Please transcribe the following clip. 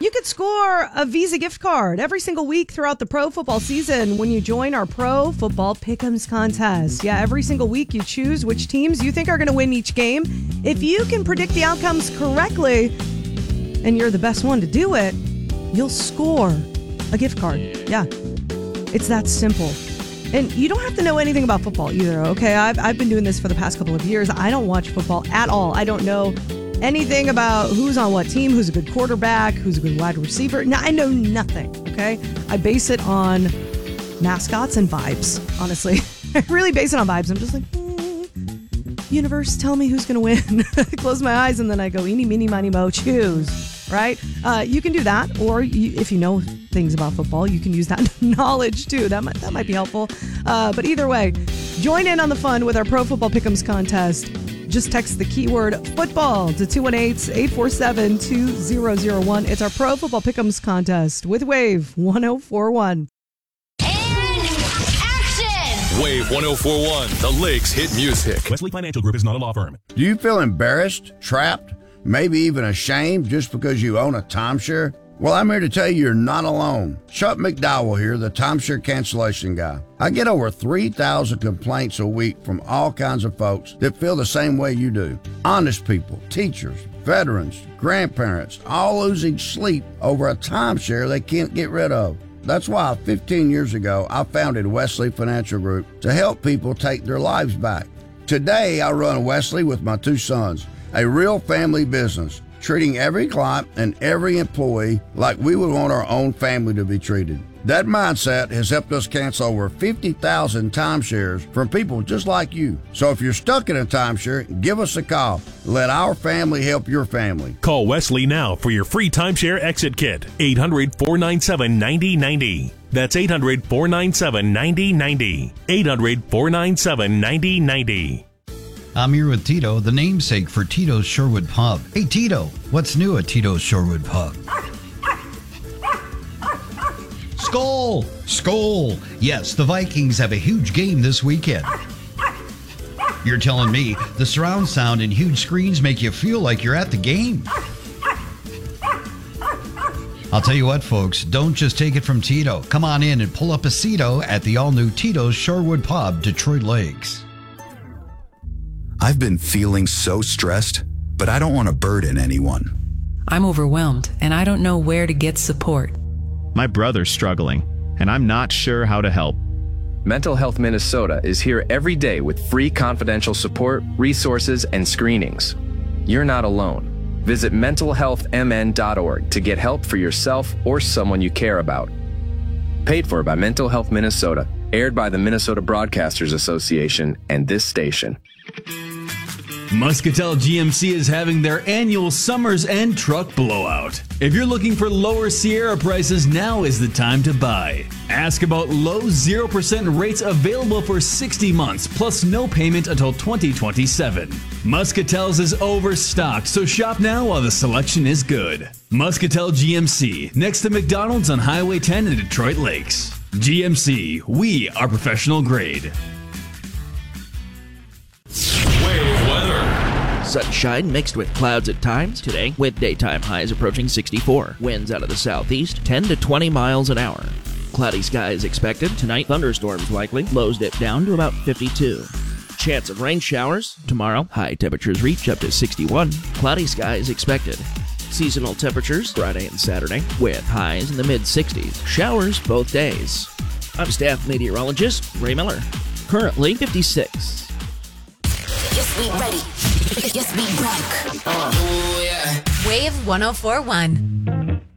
You could score a Visa gift card every single week throughout the pro football season when you join our Pro Football Pick'ems contest. Yeah, every single week you choose which teams you think are going to win each game. If you can predict the outcomes correctly, and you're the best one to do it, you'll score a gift card. Yeah, it's that simple. And you don't have to know anything about football either, okay? I've been doing this for the past couple of years. I don't watch football at all. I don't know anything about who's on what team, who's a good quarterback, who's a good wide receiver. No, I know nothing, okay? I base it on mascots and vibes, honestly. I really base it on vibes. I'm just like, universe, tell me who's going to win. Close my eyes and then I go, eeny, meeny, miny, mo, choose, right? You can do that. Or if you know things about football, you can use that knowledge too. That might be helpful. But either way, join in on the fun with our Pro Football Pick'ems contest. Just text the keyword football to 218-847-2001. It's our Pro Football Pick'ems contest with Wave 1041. And action! Wave 1041, the Lakes hit music. Wesley Financial Group is not a law firm. Do you feel embarrassed, trapped, maybe even ashamed just because you own a timeshare? Well, I'm here to tell you you're not alone. Chuck McDowell here, the timeshare cancellation guy. I get over 3,000 complaints a week from all kinds of folks that feel the same way you do. Honest people, teachers, veterans, grandparents, all losing sleep over a timeshare they can't get rid of. That's why 15 years ago, I founded Wesley Financial Group to help people take their lives back. Today, I run Wesley with my two sons, a real family business, treating every client and every employee like we would want our own family to be treated. That mindset has helped us cancel over 50,000 timeshares from people just like you. So if you're stuck in a timeshare, give us a call. Let our family help your family. Call Wesley now for your free timeshare exit kit. 800-497-9090. That's 800-497-9090. 800-497-9090. I'm here with Tito, the namesake for Tito's Shorewood Pub. Hey, Tito, what's new at Tito's Shorewood Pub? Skol! Skol! Yes, the Vikings have a huge game this weekend. You're telling me the surround sound and huge screens make you feel like you're at the game? I'll tell you what, folks, don't just take it from Tito. Come on in and pull up a seato at the all-new Tito's Shorewood Pub, Detroit Lakes. I've been feeling so stressed, but I don't want to burden anyone. I'm overwhelmed, and I don't know where to get support. My brother's struggling, and I'm not sure how to help. Mental Health Minnesota is here every day with free confidential support, resources, and screenings. You're not alone. Visit mentalhealthmn.org to get help for yourself or someone you care about. Paid for by Mental Health Minnesota, aired by the Minnesota Broadcasters Association and this station. Muscatel GMC is having their annual Summer's End Truck Blowout. If you're looking for lower Sierra prices, now is the time to buy. Ask about low 0% rates available for 60 months, plus no payment until 2027. Muscatel's is overstocked, so shop now while the selection is good. Muscatel GMC, next to McDonald's on Highway 10 in Detroit Lakes. GMC, we are professional grade. Sunshine mixed with clouds at times today, with daytime highs approaching 64. Winds out of the southeast, 10 to 20 miles an hour. Cloudy skies expected. Tonight, thunderstorms likely. Lows dip down to about 52. Chance of rain showers. Tomorrow, high temperatures reach up to 61. Cloudy skies expected. Seasonal temperatures Friday and Saturday, with highs in the mid-60s. Showers both days. I'm staff meteorologist Ray Miller. Currently 56. Yes, we ready. Yes, we rock. Oh, yeah. Wave 1041.